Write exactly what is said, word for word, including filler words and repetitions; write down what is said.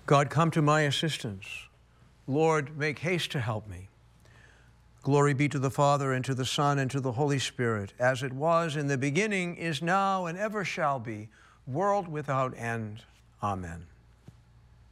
God, come to my assistance. Lord, make haste to help me. Glory be to the Father, and to the Son, and to the Holy Spirit, as it was in the beginning, is now, and ever shall be, world without end. Amen.